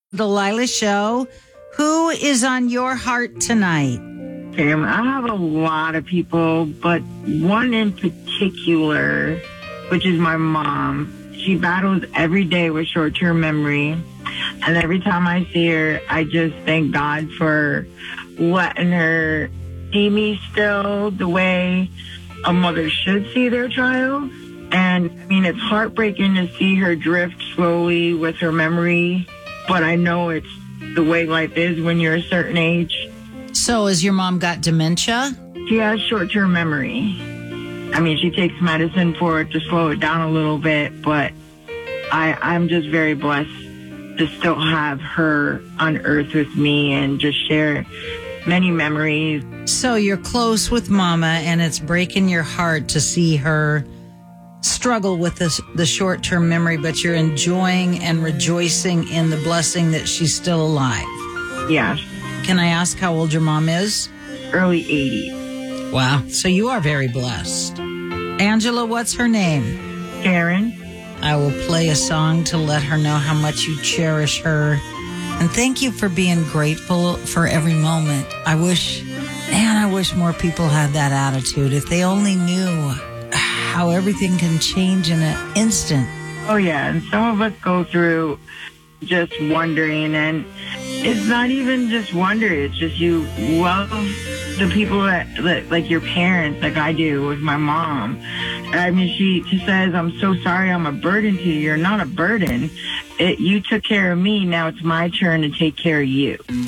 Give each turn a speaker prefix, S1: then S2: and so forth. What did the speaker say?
S1: The Lila Show. Who is on your heart tonight?
S2: Sam, I have a lot of people, but one in particular, which is my mom. She battles every day with short-term memory. And every time I see her, I just thank God for letting her see me still the way a mother should see their child. And, I mean, it's heartbreaking to see her drift slowly with her memory, but I know it's the way life is when you're a certain age.
S1: So has your mom got dementia?
S2: She has short-term memory. I mean, she takes medicine for it to slow it down a little bit, but I'm just very blessed to still have her on earth with me and just share many memories.
S1: So you're close with Mama, and it's breaking your heart to see her struggle with the short-term memory, but you're enjoying and rejoicing in the blessing that she's still alive.
S2: Yes.
S1: Can I ask how old your mom is?
S2: Early 80s.
S1: Wow. So you are very blessed. Angela, what's her name?
S2: Karen.
S1: I will play a song to let her know how much you cherish her. And thank you for being grateful for every moment. I wish more people had that attitude. If they only knew how everything can change in an instant.
S2: Oh, yeah. And some of us go through just wondering, and it's not even just wonder. It's just you love the people that like your parents, like I do with my mom. I mean, she says, I'm so sorry I'm a burden to you. You're not a burden. You took care of me. Now it's my turn to take care of you.